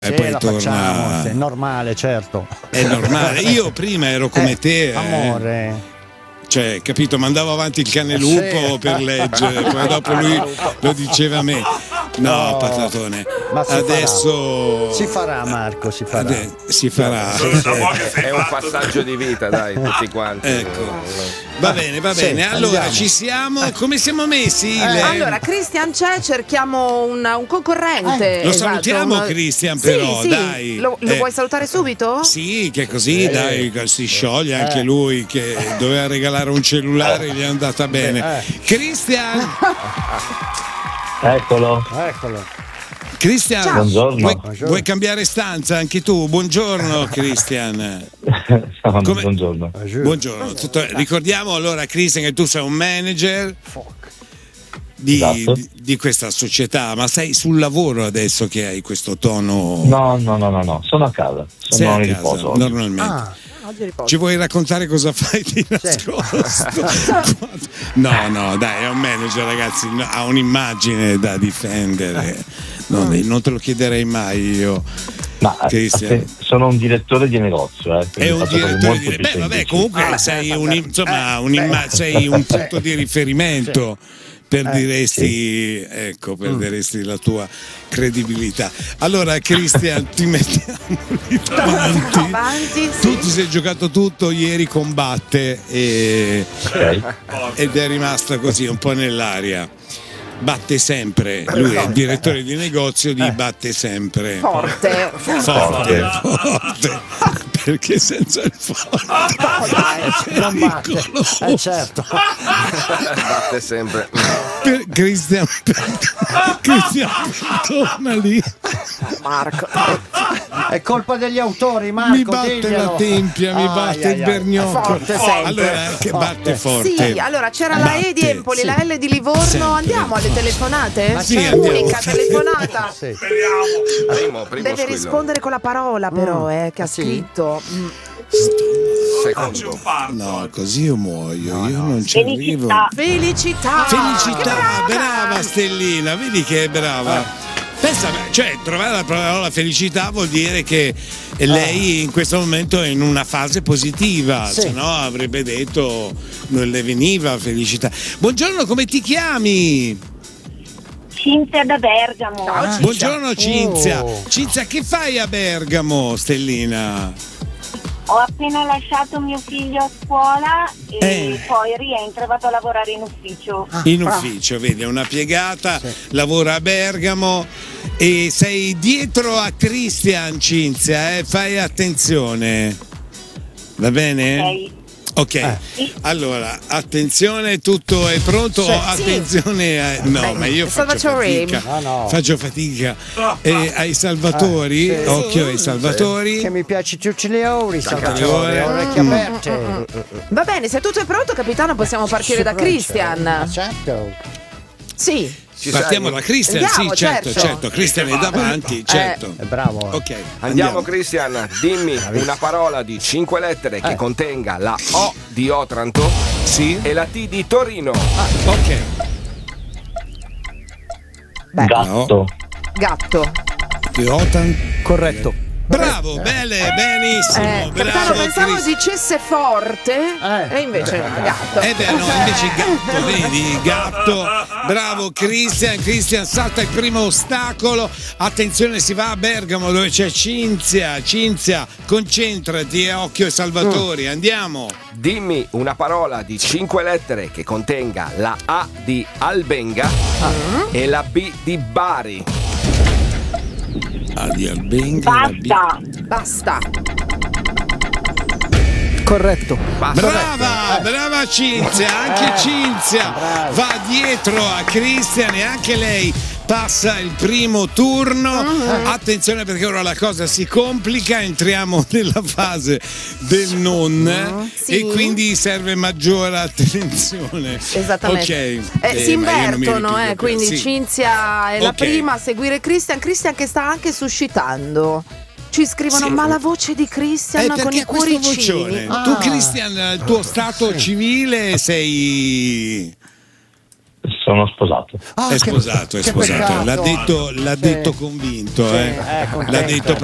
e poi la torna. facciamo, è normale, certo. È normale. Io prima ero come te. Amore. Cioè, capito, mandavo avanti il cane lupo per leggere, poi dopo lui lo diceva a me. No, patatone. Ma adesso si farà, Marco, si farà. Si farà. È un passaggio di vita, dai, tutti quanti. Ecco. Va bene. Allora, andiamo. ci siamo. Come siamo messi? Allora, Christian c'è, cerchiamo un concorrente. Lo salutiamo, Christian, però, sì. dai. Lo vuoi salutare subito? Sì, che così, dai, si scioglie anche lui che doveva regalare un cellulare, gli è andata bene. Christian! Eccolo. Christian, Buongiorno. vuoi cambiare stanza anche tu? Buongiorno Christian. Buongiorno. Buongiorno. Ricordiamo allora, Christian, che tu sei un manager Esatto. di questa società, ma sei sul lavoro adesso che hai questo tono? No, sono a casa. Sei Sono a in casa, riposo. normalmente. Ci vuoi raccontare cosa fai di nascosto? No, dai, è un manager, ragazzi, ha un'immagine da difendere. Non te lo chiederei mai io. Ma sono un direttore di negozio, È un direttore di negozio. Vabbè, comunque sei sei un punto di riferimento. Perderesti la tua credibilità. Allora, Christian, ti mettiamo lì davanti. Tu ti sei giocato tutto ieri con Batte ed è rimasta così un po' nell'aria. Batte sempre, lui è il direttore di negozio di Batte sempre. Forte. Perché senza il forte Non batte. Certo. Batte sempre. Christian, torna lì. Marco. È colpa degli autori, Marco. Mi batte la tempia, mi batte il berniocco. Forte sempre. Allora, che batte forte. Sì, allora c'era la E di Empoli, la L di Livorno. Sempre. Andiamo alle telefonate? Sì, andiamo. Unica telefonata. Primo Deve squillo. rispondere con la parola, però, che ha scritto. Secondo. No, così io muoio, io non ci arrivo. Felicità. Brava Stellina, vedi che è brava. Pensa, cioè, trovare la parola felicità vuol dire che lei in questo momento è in una fase positiva, se no avrebbe detto non le veniva felicità. Buongiorno, come ti chiami? Cinzia da Bergamo. Buongiorno Cinzia. Cinzia, che fai a Bergamo, Stellina? Ho appena lasciato mio figlio a scuola e poi rientro e vado a lavorare in ufficio. In ufficio, vedi, è una piegata, lavora a Bergamo e sei dietro a Christian, Cinzia, fai attenzione. Va bene? Ok, allora attenzione, tutto è pronto? Attenzione, no, ma io faccio fatica. Ai salvatori, occhio ai salvatori. Che mi piace tutti gli ori, salvatori, orecchie aperte. Va bene, se tutto è pronto, capitano, possiamo partire da Christian. Certo. Sì. Partiamo da Christian, Andiamo, sì, certo. Christian è davanti, certo. È bravo. Ok, Andiamo Christian, dimmi una parola di 5 lettere che contenga la O di Otranto e la T di Torino. Ok. Gatto. Gatto. Corretto. Bravo, benissimo. Capitano, pensavo Christian. dicesse forte e invece no, gatto. Invece gatto, vedi, gatto. Bravo Christian salta il primo ostacolo. Attenzione, si va a Bergamo dove c'è Cinzia, concentrati e occhio ai salvatori, andiamo. Dimmi una parola di 5 lettere che contenga la A di Albenga e la B di Bari. Di Albenga. Basta. Corretto. Brava Cinzia, anche Cinzia va dietro a Christian e anche lei passa il primo turno. Attenzione perché ora la cosa si complica, entriamo nella fase del non e quindi serve maggiore attenzione. Esattamente. Ok. Si invertono, quindi sì. Cinzia è la prima a seguire Christian che sta anche suscitando. Ci scrivono, ma la voce di Christian con i cuoricini. Tu Christian, il tuo stato civile sei... Sono sposato. È sposato. L'ha detto convinto. L'ha detto